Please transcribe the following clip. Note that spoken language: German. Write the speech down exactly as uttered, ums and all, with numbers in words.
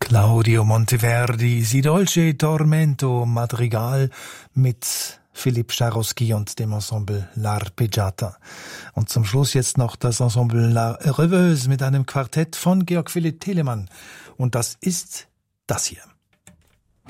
Claudio Monteverdi, Si dolce tormento Madrigal mit Philipp Scharowski und dem Ensemble L'Arpeggiata. Und zum Schluss jetzt noch das Ensemble La Rêveuse mit einem Quartett von Georg Philipp Telemann. Und das ist das hier.